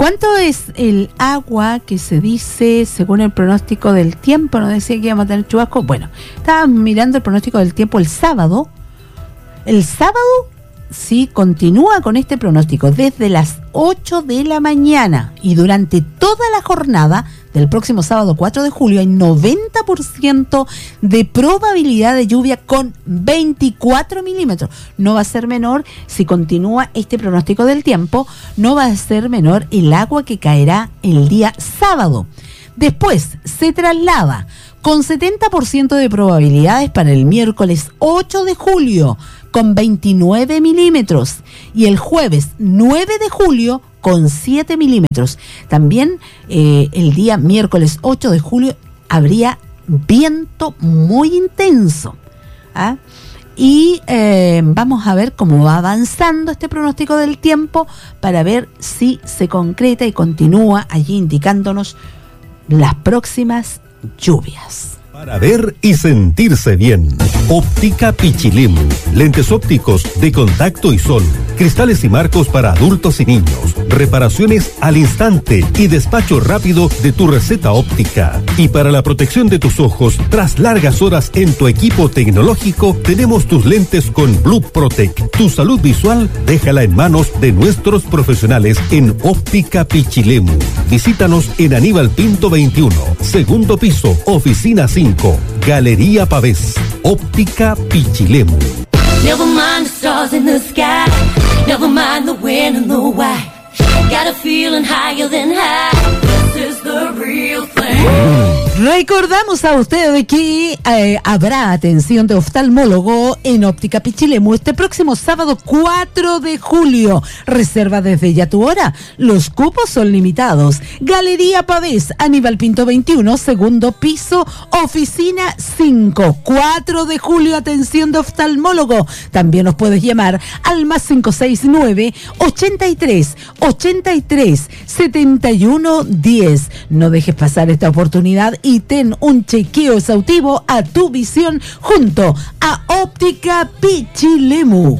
¿Cuánto es el agua que se dice según el pronóstico del tiempo? Nos decía que íbamos a tener chubasco. Bueno, estábamos mirando el pronóstico del tiempo el sábado. El sábado sí continúa con este pronóstico desde las 8 de la mañana y durante toda la jornada del próximo sábado 4 de julio hay 90% de probabilidad de lluvia con 24 milímetros. No va a ser menor si continúa este pronóstico del tiempo, no va a ser menor el agua que caerá el día sábado. Después se traslada con 70% de probabilidades para el miércoles 8 de julio con 29 milímetros y el jueves 9 de julio con 7 milímetros. También el día miércoles 8 de julio habría viento muy intenso. ¿Ah? Y vamos a ver cómo va avanzando este pronóstico del tiempo para ver si se concreta y continúa allí indicándonos las próximas lluvias. Para ver y sentirse bien. Óptica Pichilemu. Lentes ópticos de contacto y sol. Cristales y marcos para adultos y niños. Reparaciones al instante y despacho rápido de tu receta óptica. Y para la protección de tus ojos, tras largas horas en tu equipo tecnológico, tenemos tus lentes con Blue Protect. Tu salud visual, déjala en manos de nuestros profesionales en Óptica Pichilemu. Visítanos en Aníbal Pinto 21, segundo piso, oficina 5. Galería Pavés, Óptica Pichilemu. Never mind the stars in the sky, never mind the when and the why. Got a feeling higher than high. This is the real thing. Recordamos a ustedes que habrá atención de oftalmólogo en Óptica Pichilemu este próximo sábado 4 de julio. Reserva desde ya tu hora. Los cupos son limitados. Galería Pavés, Aníbal Pinto 21, segundo piso, oficina 5. 4 de julio, atención de oftalmólogo. También nos puedes llamar al más 569 83 83 71 10. No dejes pasar esta oportunidad y ten un chequeo exhaustivo a tu visión junto a Óptica Pichilemu.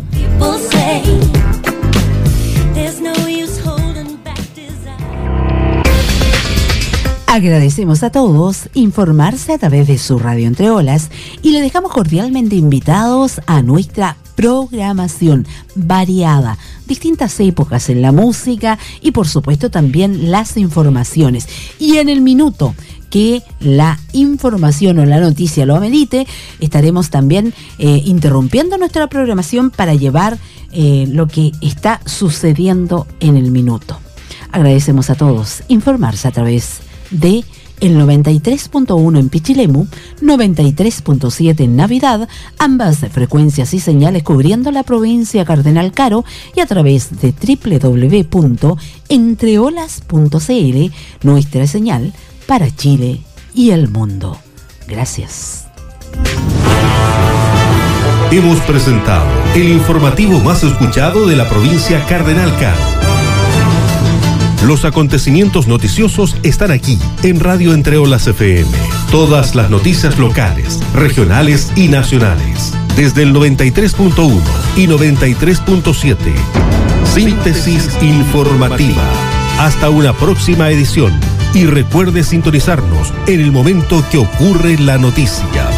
Agradecemos a todos informarse a través de su radio Entre Olas y le dejamos cordialmente invitados a nuestra programación variada, distintas épocas en la música y por supuesto también las informaciones. Y en el minuto que la información o la noticia lo amerite, estaremos también interrumpiendo nuestra programación para llevar lo que está sucediendo en el minuto. Agradecemos a todos informarse a través de el 93.1 en Pichilemu, 93.7 en Navidad, ambas frecuencias y señales cubriendo la provincia Cardenal Caro y a través de www.entreolas.cl, nuestra señal para Chile y el mundo. Gracias. Hemos presentado el informativo más escuchado de la provincia Cardenal Caro. Los acontecimientos noticiosos están aquí, en Radio Entre Olas FM. Todas las noticias locales, regionales y nacionales. Desde el 93.1 y 93.7. Síntesis informativa. Hasta una próxima edición. Y recuerde sintonizarnos en el momento que ocurre la noticia.